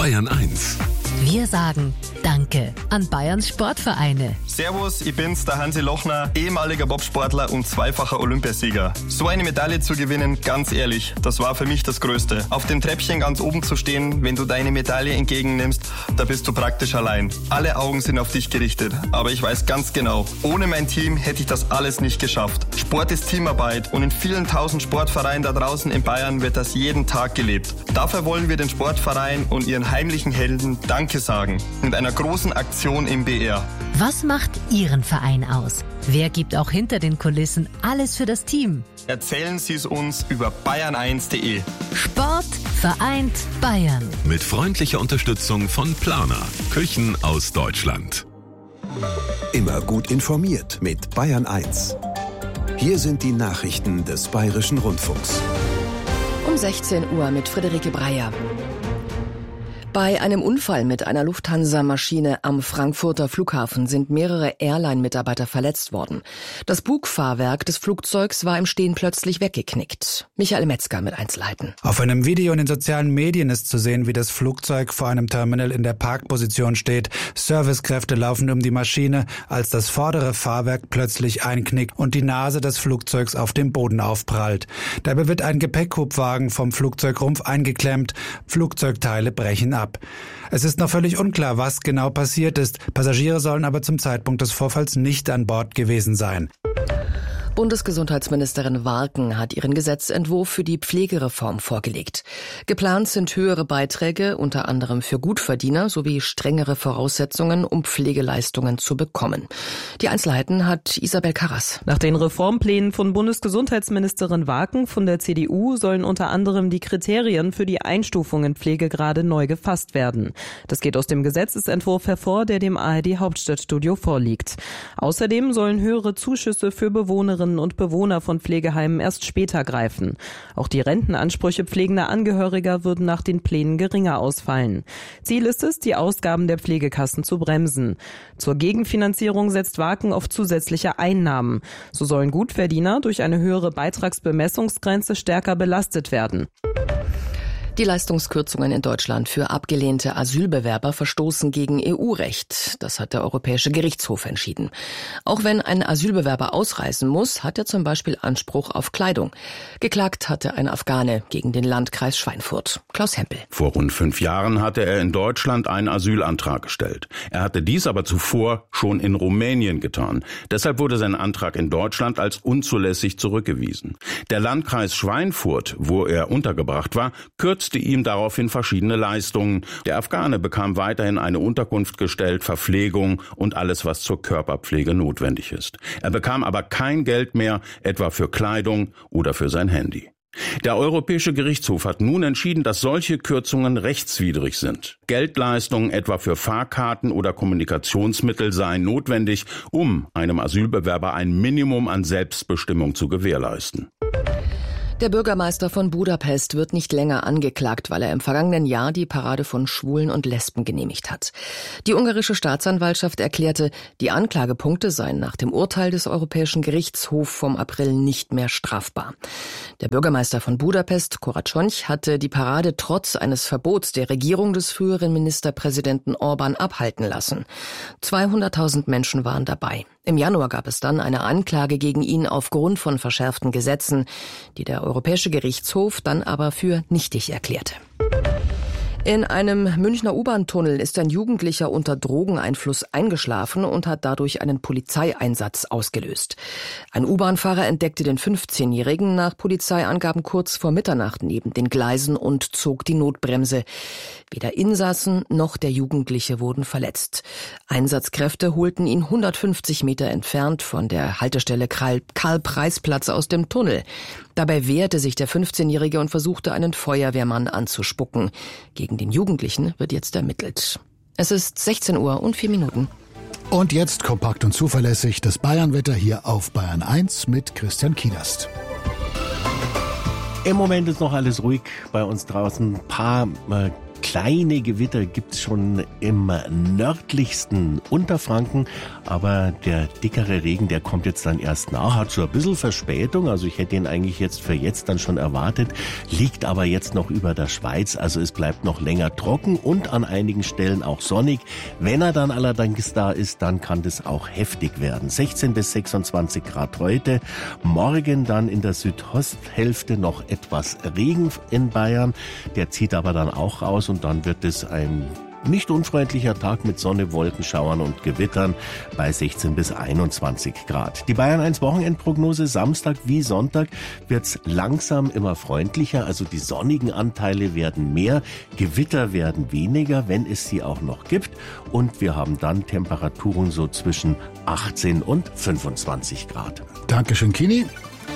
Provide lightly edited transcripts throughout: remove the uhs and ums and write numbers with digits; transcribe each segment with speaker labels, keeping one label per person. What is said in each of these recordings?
Speaker 1: Bayern 1.
Speaker 2: Wir sagen Danke an Bayerns Sportvereine.
Speaker 3: Servus, ich bin's, der Hansi Lochner, ehemaliger Bobsportler und zweifacher Olympiasieger. So eine Medaille zu gewinnen, ganz ehrlich, das war für mich das Größte. Auf dem Treppchen ganz oben zu stehen, wenn du deine Medaille entgegennimmst, da bist du praktisch allein. Alle Augen sind auf dich gerichtet, aber ich weiß ganz genau, ohne mein Team hätte ich das alles nicht geschafft. Sport ist Teamarbeit und in vielen tausend Sportvereinen da draußen in Bayern wird das jeden Tag gelebt. Dafür wollen wir den Sportverein und ihren heimlichen Helden Danke sagen. Mit einer großen Aktion im BR.
Speaker 2: Was macht Ihren Verein aus? Wer gibt auch hinter den Kulissen alles für das Team?
Speaker 3: Erzählen Sie es uns über bayern1.de.
Speaker 2: Sport vereint Bayern.
Speaker 1: Mit freundlicher Unterstützung von Planer. Küchen aus Deutschland.
Speaker 4: Immer gut informiert mit Bayern 1. Hier sind die Nachrichten des Bayerischen Rundfunks.
Speaker 5: Um 16 Uhr mit Friederike Breyer. Bei einem Unfall mit einer Lufthansa-Maschine am Frankfurter Flughafen sind mehrere Airline-Mitarbeiter verletzt worden. Das Bugfahrwerk des Flugzeugs war im Stehen plötzlich weggeknickt. Michael Metzger mit Einzelheiten.
Speaker 6: Auf einem Video in den sozialen Medien ist zu sehen, wie das Flugzeug vor einem Terminal in der Parkposition steht. Servicekräfte laufen um die Maschine, als das vordere Fahrwerk plötzlich einknickt und die Nase des Flugzeugs auf dem Boden aufprallt. Dabei wird ein Gepäckhubwagen vom Flugzeugrumpf eingeklemmt. Flugzeugteile brechen ab. Es ist noch völlig unklar, was genau passiert ist. Passagiere sollen aber zum Zeitpunkt des Vorfalls nicht an Bord gewesen sein.
Speaker 5: Bundesgesundheitsministerin Warken hat ihren Gesetzentwurf für die Pflegereform vorgelegt. Geplant sind höhere Beiträge, unter anderem für Gutverdiener, sowie strengere Voraussetzungen, um Pflegeleistungen zu bekommen. Die Einzelheiten hat Isabel Karras.
Speaker 7: Nach den Reformplänen von Bundesgesundheitsministerin Warken von der CDU sollen unter anderem die Kriterien für die Einstufung in Pflegegrade neu gefasst werden. Das geht aus dem Gesetzesentwurf hervor, der dem ARD Hauptstadtstudio vorliegt. Außerdem sollen höhere Zuschüsse für Bewohnerinnen und Bewohner von Pflegeheimen erst später greifen. Auch die Rentenansprüche pflegender Angehöriger würden nach den Plänen geringer ausfallen. Ziel ist es, die Ausgaben der Pflegekassen zu bremsen. Zur Gegenfinanzierung setzt Warken auf zusätzliche Einnahmen. So sollen Gutverdiener durch eine höhere Beitragsbemessungsgrenze stärker belastet werden.
Speaker 5: Die Leistungskürzungen in Deutschland für abgelehnte Asylbewerber verstoßen gegen EU-Recht. Das hat der Europäische Gerichtshof entschieden. Auch wenn ein Asylbewerber ausreisen muss, hat er zum Beispiel Anspruch auf Kleidung. Geklagt hatte ein Afghane gegen den Landkreis Schweinfurt. Klaus Hempel.
Speaker 8: Vor rund 5 Jahren hatte er in Deutschland einen Asylantrag gestellt. Er hatte dies aber zuvor schon in Rumänien getan. Deshalb wurde sein Antrag in Deutschland als unzulässig zurückgewiesen. Der Landkreis Schweinfurt, wo er untergebracht war, kürzte ihm daraufhin verschiedene Leistungen. Der Afghane bekam weiterhin eine Unterkunft gestellt, Verpflegung und alles, was zur Körperpflege notwendig ist. Er bekam aber kein Geld mehr, etwa für Kleidung oder für sein Handy. Der Europäische Gerichtshof hat nun entschieden, dass solche Kürzungen rechtswidrig sind. Geldleistungen etwa für Fahrkarten oder Kommunikationsmittel seien notwendig, um einem Asylbewerber ein Minimum an Selbstbestimmung zu gewährleisten.
Speaker 5: Der Bürgermeister von Budapest wird nicht länger angeklagt, weil er im vergangenen Jahr die Parade von Schwulen und Lesben genehmigt hat. Die ungarische Staatsanwaltschaft erklärte, die Anklagepunkte seien nach dem Urteil des Europäischen Gerichtshofs vom April nicht mehr strafbar. Der Bürgermeister von Budapest, Koracsony, hatte die Parade trotz eines Verbots der Regierung des früheren Ministerpräsidenten Orbán abhalten lassen. 200.000 Menschen waren dabei. Im Januar gab es dann eine Anklage gegen ihn aufgrund von verschärften Gesetzen, die der Europäische Gerichtshof dann aber für nichtig erklärte. In einem Münchner U-Bahn-Tunnel ist ein Jugendlicher unter Drogeneinfluss eingeschlafen und hat dadurch einen Polizeieinsatz ausgelöst. Ein U-Bahn-Fahrer entdeckte den 15-Jährigen nach Polizeiangaben kurz vor Mitternacht neben den Gleisen und zog die Notbremse. Weder Insassen noch der Jugendliche wurden verletzt. Einsatzkräfte holten ihn 150 Meter entfernt von der Haltestelle Karl-Preis-Platz aus dem Tunnel. Dabei wehrte sich der 15-Jährige und versuchte, einen Feuerwehrmann anzuspucken. Gegen den Jugendlichen wird jetzt ermittelt. Es ist 16 Uhr und 4 Minuten.
Speaker 9: Und jetzt kompakt und zuverlässig das Bayernwetter hier auf Bayern 1 mit Christian Kiedast.
Speaker 10: Im Moment ist noch alles ruhig bei uns draußen. Ein paar kleine Gewitter gibt's schon im nördlichsten Unterfranken, aber der dickere Regen, der kommt jetzt dann erst nach, hat schon ein bisschen Verspätung, also ich hätte ihn eigentlich jetzt für jetzt dann schon erwartet, liegt aber jetzt noch über der Schweiz, also es bleibt noch länger trocken und an einigen Stellen auch sonnig. Wenn er dann allerdings da ist, dann kann das auch heftig werden. 16 bis 26 Grad heute, morgen dann in der Südosthälfte noch etwas Regen in Bayern, der zieht aber dann auch raus und dann wird es ein nicht unfreundlicher Tag mit Sonne, Wolkenschauern und Gewittern bei 16 bis 21 Grad. Die Bayern 1 Wochenendprognose, Samstag wie Sonntag wird's langsam immer freundlicher, also die sonnigen Anteile werden mehr, Gewitter werden weniger, wenn es sie auch noch gibt und wir haben dann Temperaturen so zwischen 18 und 25 Grad.
Speaker 9: Dankeschön, Kini.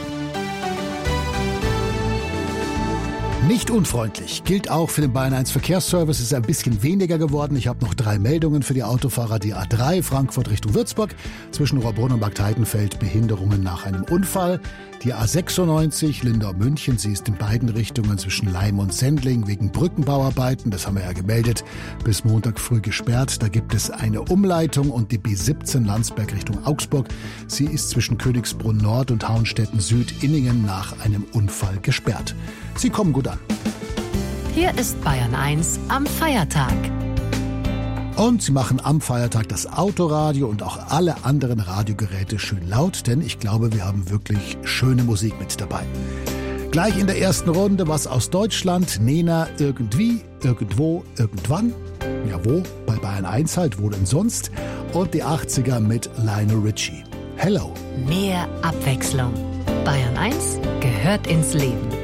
Speaker 9: Nicht unfreundlich gilt auch für den Bayern 1 Verkehrsservice. Es ist ein bisschen weniger geworden. Ich habe noch 3 Meldungen für die Autofahrer. Die A3 Frankfurt Richtung Würzburg. Zwischen Rohrbrunn und Bad Haidenfeld Behinderungen nach einem Unfall. Die A96 Lindau-München. Sie ist in beiden Richtungen zwischen Leim und Sendling wegen Brückenbauarbeiten. Das haben wir ja gemeldet. Bis Montag früh gesperrt. Da gibt es eine Umleitung. Und die B17 Landsberg Richtung Augsburg. Sie ist zwischen Königsbrunn Nord und Hauenstetten Süd-Inningen nach einem Unfall gesperrt. Sie kommen gut an.
Speaker 2: Hier ist Bayern 1 am Feiertag.
Speaker 9: Und Sie machen am Feiertag das Autoradio und auch alle anderen Radiogeräte schön laut, denn ich glaube, wir haben wirklich schöne Musik mit dabei. Gleich in der ersten Runde was aus Deutschland. Nena irgendwie, irgendwo, irgendwann. Ja, wo? Bei Bayern 1 halt, wo denn sonst? Und die 80er mit Lionel Richie. Hello.
Speaker 2: Mehr Abwechslung. Bayern 1 gehört ins Leben.